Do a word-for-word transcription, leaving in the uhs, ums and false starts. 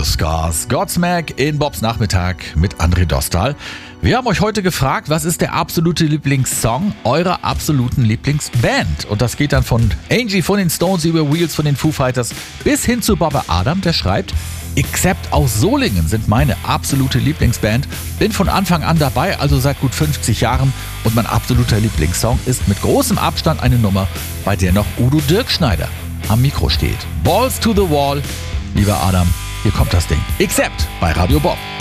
Scars. Godsmack in Bobs Nachmittag mit André Dostal. Wir haben euch heute gefragt, was ist der absolute Lieblingssong eurer absoluten Lieblingsband? Und das geht dann von Angie von den Stones über Wheels von den Foo Fighters bis hin zu Bobbe Adam, der schreibt: Except aus Solingen sind meine absolute Lieblingsband. Bin von Anfang an dabei, also seit gut fünfzig Jahren. Und mein absoluter Lieblingssong ist mit großem Abstand eine Nummer, bei der noch Udo Dirkschneider am Mikro steht. Balls to the Wall. Lieber Adam, hier kommt das Ding. Except bei Radio Bob.